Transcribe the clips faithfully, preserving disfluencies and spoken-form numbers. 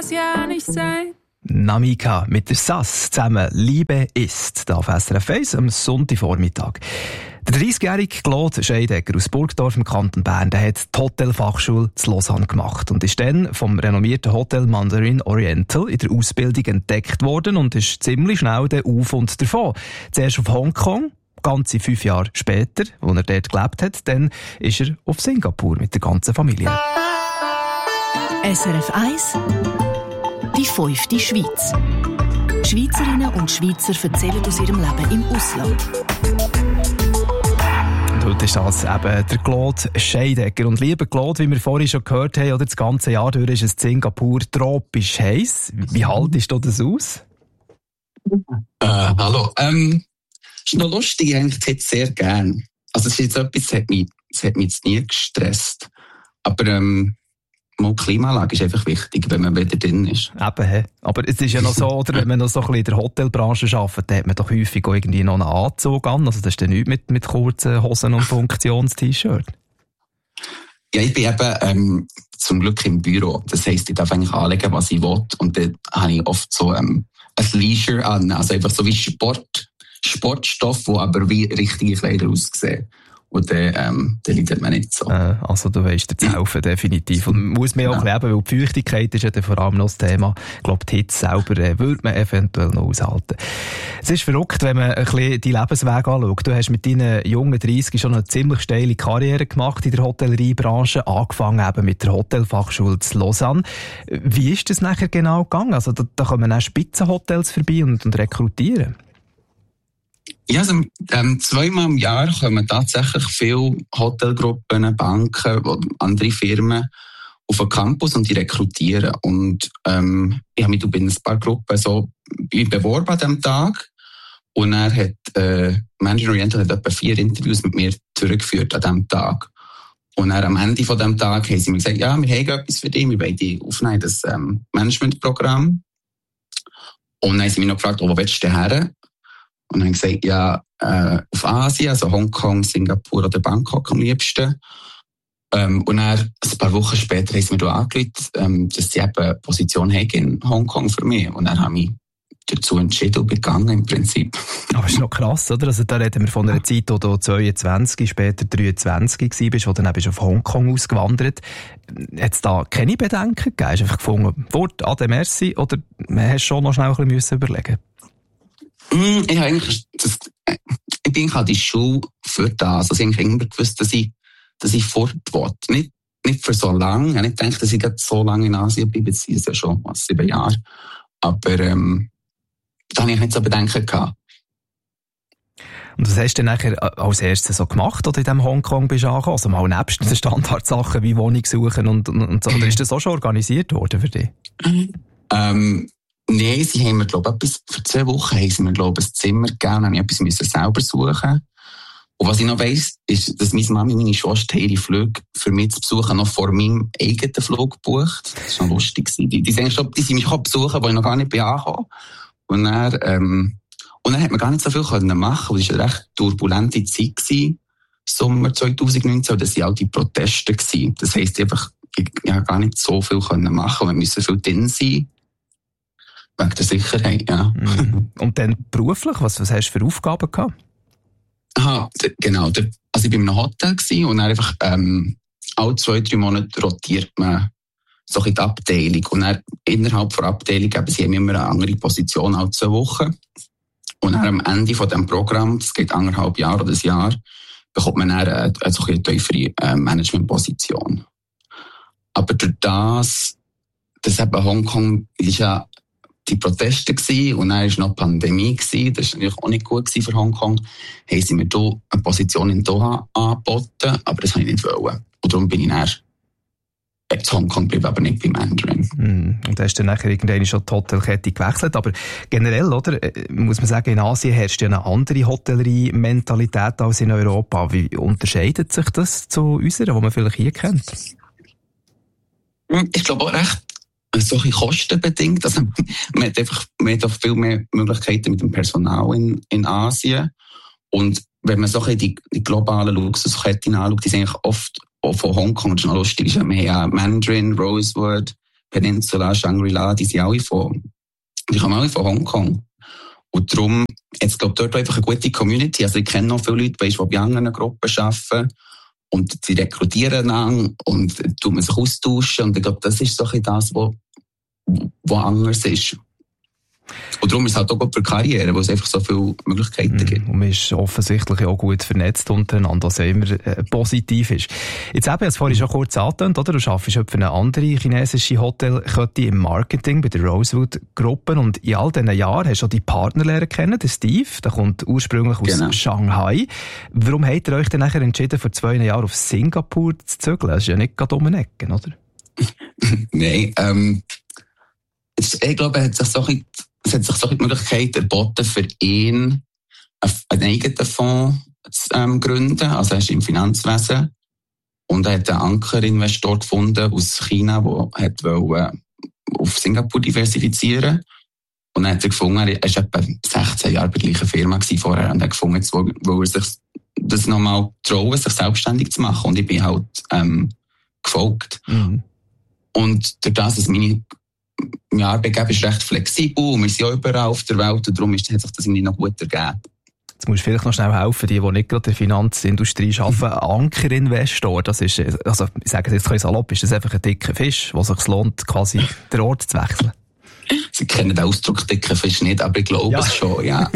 das ja nicht sein. Namika mit der Sass zusammen «Liebe ist» da auf S R F eins am Sonntagvormittag. Der dreißigjährige Claude Scheidegger aus Burgdorf im Kanton Bern, der hat die Hotelfachschule zu Lausanne gemacht und ist dann vom renommierten Hotel Mandarin Oriental in der Ausbildung entdeckt worden und ist ziemlich schnell dann auf und davon. Zuerst auf Hongkong, ganze fünf Jahre später, als er dort gelebt hat, dann ist er auf Singapur mit der ganzen Familie. S R F eins Die fünfte Schweiz. Schweizerinnen und Schweizer erzählen aus ihrem Leben im Ausland. Und heute ist das eben der Claude Scheidegger. Und lieber Claude, wie wir vorhin schon gehört haben, oder das ganze Jahr durch ist es in Singapur tropisch heiß. Wie haltest du das aus? Äh, hallo. Ähm, ist noch lustig, ich eigentlich jetzt sehr gern. Also es ist jetzt etwas, das hat mich, das hat mich jetzt nie gestresst. Aber ähm, mal Klimaanlage ist einfach wichtig, wenn man wieder drin ist. Eben, he. Aber es ist ja noch so, oder, wenn man noch so ein bisschen in der Hotelbranche arbeitet, dann hat man doch häufig auch irgendwie noch einen Anzug an. Also das ist dann nichts mit, mit kurzen Hosen und Funktions-T-Shirt. Ja, ich bin eben ähm, zum Glück im Büro. Das heisst, ich darf eigentlich anlegen, was ich will. Und dann habe ich oft so ähm, ein Leisure an. Also einfach so wie Sport, Sportstoff, wo aber wie richtige Kleider aussehen. Und dann, ähm, dann leidet man nicht so. Äh, also du weisst dir zu helfen, definitiv. Und muss man auch ja. leben, weil die Feuchtigkeit ist ja dann vor allem noch das Thema. Ich glaube, die Hitze selber äh, würde man eventuell noch aushalten. Es ist verrückt, wenn man ein bisschen die Lebenswege anschaut. Du hast mit deinen jungen dreißig schon eine ziemlich steile Karriere gemacht in der Hotelleriebranche, angefangen eben mit der Hotelfachschule zu Lausanne. Wie ist das nachher genau gegangen? Also da, da kommen auch Spitzenhotels vorbei und, und rekrutieren. Ja, also, ähm, zweimal im Jahr kommen tatsächlich viele Hotelgruppen, Banken, andere Firmen auf den Campus und die rekrutieren. Und ähm, ich habe mich bei ein paar Gruppen so beworben an diesem Tag. Und er hat, äh, Mandarin Oriental hat etwa vier Interviews mit mir durchgeführt an diesem Tag. Und dann am Ende von diesem Tag haben sie mir gesagt, ja, wir haben etwas für dich, wir wollen dich aufnehmen, das ähm, Managementprogramm. Und dann haben sie mich noch gefragt, oh, wo willst du denn her? Und dann gesagt, ja, äh, auf Asien, also Hongkong, Singapur oder Bangkok am liebsten. Ähm, und dann, ein paar Wochen später, haben sie mir da angerufen, ähm, dass sie eben eine Position haben in Hongkong für mich. Und dann habe ich mich dazu entschieden und begangen im Prinzip. Aber das ist noch krass, oder? Also da reden wir von einer Zeit, wo du zweiundzwanzig, später dreiundzwanzig warst, wo du dann bist auf Hongkong ausgewandert. Hat es da keine Bedenken gegeben? Hast du einfach gefunden, Wort, Ade, merci, oder hast du schon noch schnell ein bisschen überlegen? Mm, ich habe eigentlich, das, ich bin halt in die Schule für das. Also ich habe immer gewusst, dass ich, dass ich fort will. Nicht, nicht für so lange. Ich habe nicht gedacht, dass ich so lange in Asien bleibe. Jetzt sind es ja schon was, sieben Jahre. Aber, ähm, da habe ich nicht so Bedenken gehabt. Und was hast du dann nachher als erstes so gemacht, oder in diesem Hongkong bist du angekommen? Also mal nebst den Standardsachen wie Wohnung suchen und, und, und so. Oder ist das auch schon organisiert worden für dich? ähm, Nein, sie haben mir, glaube ich, für zwei Wochen haben sie mir, glaube ich, ein Zimmer gegeben und ich etwas müssen selber suchen. Und was ich noch weiss, ist, dass meine Mami meine Schwester ihre Flüge für mich zu besuchen noch vor meinem eigenen Flug gebucht. Das war noch lustig. Die, die, sind, die sind mich besuchen, wo ich noch gar nicht bin angekommen. Und dann, ähm, und dann hat man gar nicht so viel können machen. Es war eine recht turbulente Zeit gewesen, Sommer zwanzig neunzehn, das waren auch die Proteste gewesen. Das heisst einfach, ich, ich habe gar nicht so viel können machen. Wir müssen viel drin sein. Wegen der Sicherheit, ja. Und dann beruflich, was, was hast du für Aufgaben gehabt? Aha, d- genau. Der, also ich war in einem Hotel gewesen und dann einfach, ähm, alle zwei, drei Monate rotiert man so in die Abteilung. Und dann innerhalb der Abteilung eben, sie haben immer eine andere Position als zwei Wochen. Und dann am Ende von diesem Programm, das geht anderthalb Jahre oder ein Jahr, bekommt man dann eine, eine, so eine tiefere äh, Managementposition. Aber durch das, das eben Hongkong ist ja die Proteste gewesen, und dann war noch die Pandemie gewesen. Das war natürlich auch nicht gut für Hongkong. Haben sie mir hier eine Position in Doha angeboten, aber das wollte ich nicht wollen. Und darum bin ich dann zu Hongkong geblieben, aber nicht bei Mandarin. Mm, und da hast du dann nachher irgendwann schon die Hotelkette gewechselt. Aber generell, oder, muss man sagen, in Asien herrscht ja eine andere Hotellerie-Mentalität als in Europa. Wie unterscheidet sich das zu unserer, die man vielleicht hier kennt? Ich glaube auch recht solche kostenbedingt. Also, man hat einfach, man hat auch viel mehr Möglichkeiten mit dem Personal in, in Asien. Und wenn man so die, die globalen Luxusketten anschaut, die sind eigentlich oft auch von Hongkong, das ist noch lustig, wir haben ja Mandarin, Rosewood, Peninsula, Shangri-La, die sind alle von, die kommen alle von Hongkong. Und darum, jetzt glaube ich, dort einfach eine gute Community. Also ich kenne noch viele Leute, weißt, die bei anderen Gruppen arbeiten. Und die rekrutieren dann und tut man sich austauschen. Und ich glaube, das ist so ein das, was, was anders ist. Und darum ist es halt auch gut für Karriere, wo es einfach so viele Möglichkeiten mm, gibt. Und man ist offensichtlich auch gut vernetzt untereinander, was immer äh, positiv ist. Jetzt eben, jetzt vorhin schon kurz angetönt, oder? Du arbeitest für eine andere chinesische Hotelkette im Marketing bei der Rosewood-Gruppe und in all diesen Jahren hast du auch die Partner lernen kennen, der Steve, der kommt ursprünglich aus genau. Shanghai. Warum habt ihr euch dann nachher entschieden, vor zwei Jahren auf Singapur zu zügeln? Das ist ja nicht gerade um eine Ecke, oder? Nein, ähm, ich glaube, es hat sich so ein Es hat sich so die Möglichkeit erboten, für ihn einen eigenen Fonds zu ähm, gründen. Also er ist im Finanzwesen. Und er hat einen Ankerinvestor gefunden aus China, der wollte auf Singapur diversifizieren. Und dann hat er gefunden, er war etwa sechzehn Jahre bei der gleichen Firma vorher. Und er hat gefunden, jetzt will er sich das nochmal trauen, sich selbstständig zu machen. Und ich bin halt ähm, gefolgt. Mhm. Und durch das, dass meine Mein Arbeitgeber ist recht flexibel und wir sind ja überall auf der Welt und darum hat sich das irgendwie noch gut ergeben. Jetzt musst du vielleicht noch schnell helfen, die, die nicht gerade in der Finanzindustrie arbeiten. Ein Ankerinvestor, das ist, also ich sage es jetzt ein salopp, ist das einfach ein dicker Fisch, wo es sich lohnt, quasi den Ort zu wechseln? Sie kennen den Ausdruck dicker Fisch nicht, aber ich glaube ja. es schon, ja.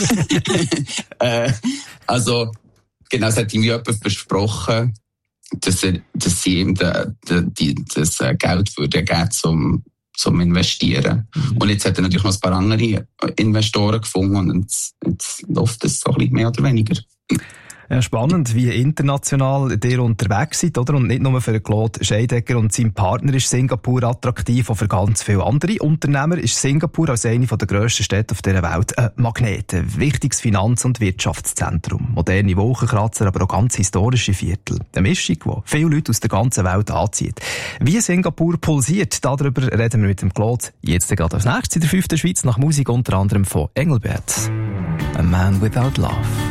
äh, also, genau, es hat ihm jemand versprochen, dass, er, dass sie ihm de, de, de, das Geld würde geben zum zum Investieren. Mhm. Und jetzt hat er natürlich noch ein paar andere Investoren gefunden und jetzt, jetzt läuft es so ein bisschen mehr oder weniger. Ja, spannend, wie international ihr unterwegs seid, oder? Und nicht nur für Claude Scheidegger und seinen Partner ist Singapur attraktiv, auch für ganz viele andere Unternehmer ist Singapur als eine der grössten Städte auf dieser Welt ein Magnet, ein wichtiges Finanz- und Wirtschaftszentrum. Moderne Wolkenkratzer, aber auch ganz historische Viertel. Eine Mischung, die viele Leute aus der ganzen Welt anzieht. Wie Singapur pulsiert, darüber reden wir mit dem Claude jetzt gerade als nächstes in der fünften Schweiz nach Musik unter anderem von Engelbert. A Man Without Love.